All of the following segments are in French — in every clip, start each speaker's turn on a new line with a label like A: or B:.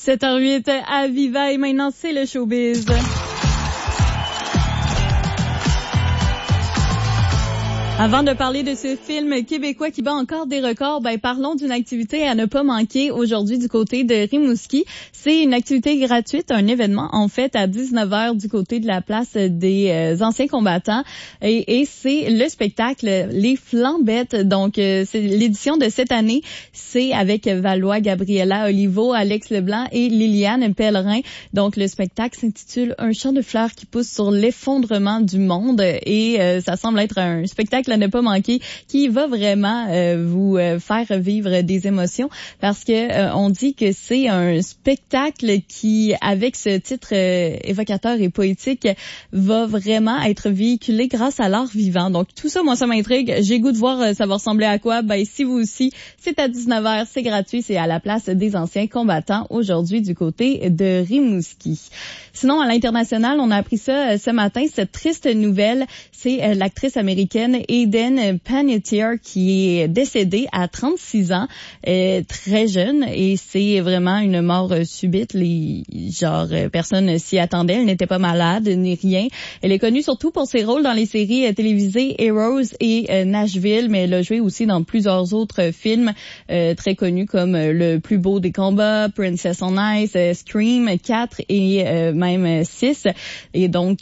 A: 7h08 à Viva et maintenant c'est le showbiz. Avant de parler de ce film québécois qui bat encore des records, parlons d'une activité à ne pas manquer aujourd'hui du côté de Rimouski. C'est une activité gratuite, un événement en fait à 19h du côté de la place des anciens combattants et c'est le spectacle Les Flambettes. Donc c'est l'édition de cette année, c'est avec Valois, Gabriella Olivo, Alex Leblanc et Liliane Pellerin. Donc le spectacle s'intitule Un champ de fleurs qui pousse sur l'effondrement du monde et ça semble être un spectacle à ne pas manquer qui va vraiment vous faire vivre des émotions parce que on dit que c'est un spectacle qui, avec ce titre évocateur et poétique, va vraiment être véhiculé grâce à l'art vivant. Donc tout ça, moi, ça m'intrigue. J'ai goût de voir ça va ressembler à quoi. Si vous aussi, c'est à 19h, c'est gratuit, c'est à la place des anciens combattants aujourd'hui du côté de Rimouski. Sinon, à l'international, on a appris ça ce matin, cette triste nouvelle, c'est l'actrice américaine Hayden Panettiere qui est décédée à 36 ans, très jeune, et c'est vraiment une mort subite. Personne s'y attendait, elle n'était pas malade ni rien. Elle est connue surtout pour ses rôles dans les séries télévisées Heroes et Nashville, mais elle a joué aussi dans plusieurs autres films très connus comme Le plus beau des combats, Princess on Ice, Scream 4 et même 6. Et donc,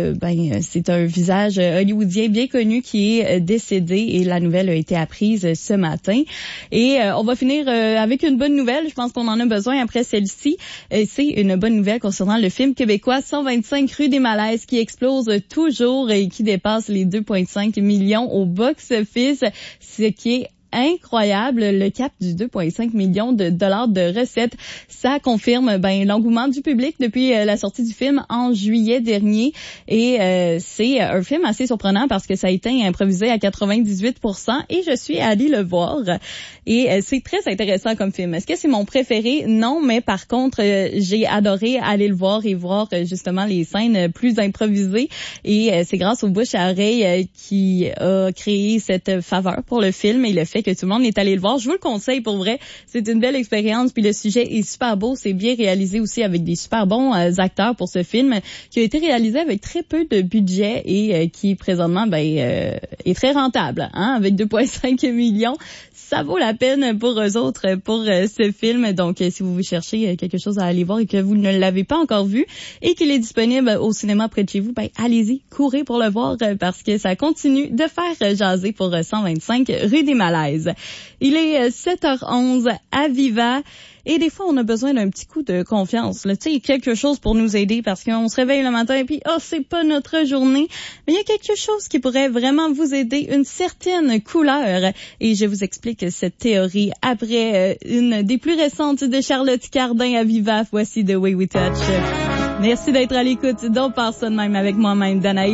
A: c'est un visage hollywoodien bien connu qui est décédé et la nouvelle a été apprise ce matin. Et on va finir avec une bonne nouvelle. Je pense qu'on en a besoin après celle-ci. C'est une bonne nouvelle concernant le film québécois 125 rue des Malaises qui explose toujours et qui dépasse les 2,5 millions au box-office, ce qui est incroyable, le cap du 2,5 millions de dollars de recettes. Ça confirme l'engouement du public depuis la sortie du film en juillet dernier. Et c'est un film assez surprenant parce que ça a été improvisé à 98% et je suis allée le voir. Et c'est très intéressant comme film. Est-ce que c'est mon préféré? Non, mais par contre, j'ai adoré aller le voir et voir justement les scènes plus improvisées. Et c'est grâce au bouche à oreille qui a créé cette faveur pour le film et le fait que tout le monde est allé le voir. Je vous le conseille pour vrai. C'est une belle expérience. Puis le sujet est super beau. C'est bien réalisé aussi avec des super bons acteurs pour ce film qui a été réalisé avec très peu de budget et qui présentement est très rentable. Avec 2,5 millions. Ça vaut la peine pour eux autres pour ce film. Donc, si vous cherchez quelque chose à aller voir et que vous ne l'avez pas encore vu et qu'il est disponible au cinéma près de chez vous, allez-y, courez pour le voir parce que ça continue de faire jaser pour 125 rue des Malaises. Il est 7h11 à Viva. Et des fois, on a besoin d'un petit coup de confiance, là, tu sais, quelque chose pour nous aider parce qu'on se réveille le matin et puis, c'est pas notre journée. Mais il y a quelque chose qui pourrait vraiment vous aider, une certaine couleur. Et je vous explique cette théorie après une des plus récentes de Charlotte Cardin à Viva. Voici The Way We Touch. Merci d'être à l'écoute. Donc, par ça de même avec moi-même, Danaï.